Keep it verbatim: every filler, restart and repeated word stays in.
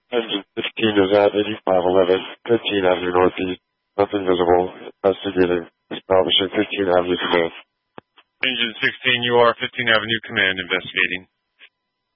Engine fifteen is at eighty-five eleven, fifteen Avenue Northeast. Nothing visible. Investigating. Establishing fifteen Avenue Command. Engine sixteen, you are fifteen Avenue Command investigating.